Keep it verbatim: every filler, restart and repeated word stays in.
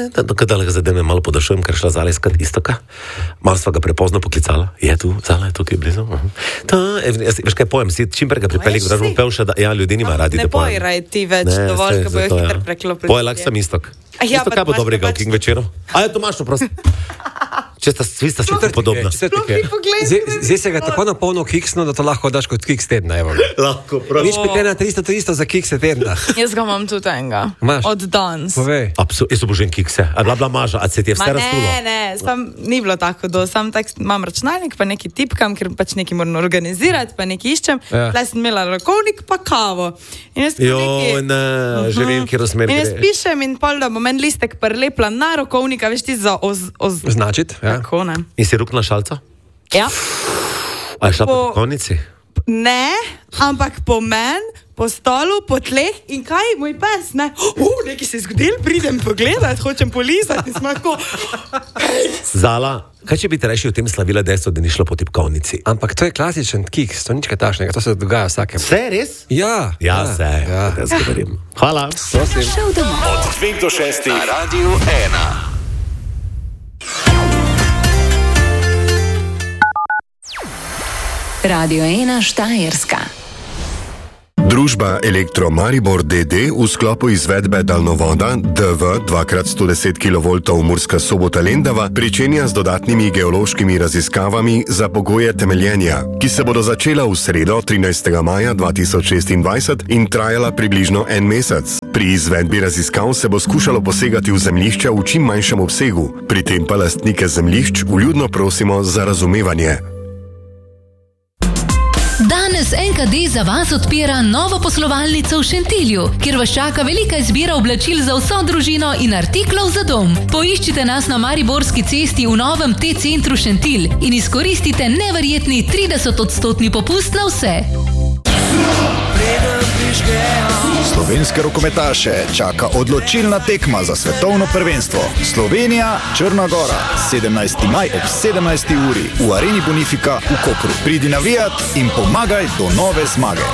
da ga zdaj me malo podašujem, ker šla Zala iskat Istoka. Malo sva ga prepozno poklicala. Je tu, Zala je tukaj blizu. Ta, veš kaj pojem, si čim prej ga pripeli, da bom pel še, da ja, ljudi nima radi. Ne pojraj ti več, dovolj, ko bojo hitro preklopili. Poje lak sem Istok. Isto kaj bo dobrega v King večeru? A je Tomašo, prosim. Če sta, vi sta si podobna. Zdaj se ga tako napolno kiksno, da to lahko daš kot kiks tedna. Lahko, prosim. Nič petena tristo tristo za kikse tedna. Jaz ga imam tudi enega. Od danes. Povej. Absolutno, jaz obožujem kikse. A bila bila maža, a se ti je vse raztulo? Ne, ne, sam ni bilo tako do. Sam tak imam računalnik, pa neki tipkam, ker pač neki moram organizirati, pa neki iščem. Tlej sem imela rokovnik, pa kavo. Jo, ne, že vem, kjer osmer gre. In jaz pišem in pol, da bo men listek prelepla na rokovnika, veš ti za označit. Tako, ne. In si ruknila šalco? Ja. A je šla po konnici? Ne, ampak po men, po stolu, po tleh in kaj, moj pes, ne? Uh, nekaj se je zgodil, pridem pogledat, hočem polizati in smo tako. Zala, kaj če bi te rešil v tem slavila dejstvo, da ni šlo po tipkovnici? Ampak to je klasičen kiks, to nič kaj takšnega, to se dogaja vsakem. Vse res? Ja. Ja, vse. Ja. Ja, zgovorim. Hvala. Prosim. Od dveh do šestih na Radiu ena. Radio ena Štajerska. Družba Elektro Maribor D D v sklopu izvedbe daljnovoda D V dva krat sto deset kilovoltov Murska Sobota-Lendava pričenja z dodatnimi geološkimi raziskavami za pogoje temeljenja, ki se bodo začela v sredo trinajstega maja dva tisoč šestindvajset in trajala približno en mesec. Pri izvedbi raziskav se bo skušalo posegati v zemljišča v čim manjšem obsegu, pri tem pa lastnike zemljišč vljudno prosimo za razumevanje. Danes N K D za vas odpira novo poslovalnico v Šentilju, kjer vas čaka velika izbira oblačil za vso družino in artiklov za dom. Poiščite nas na Mariborski cesti v novem T-centru Šentilj in izkoristite neverjetni trideset odstotni popust na vse. Slovenske rokometaše čaka odločilna tekma za svetovno prvenstvo. Slovenija, Črna Gora, sedemnajsti maj ob sedemnajsti uri v Areni Bonifika v Kopru. Pridi navijat in pomagaj do nove zmage.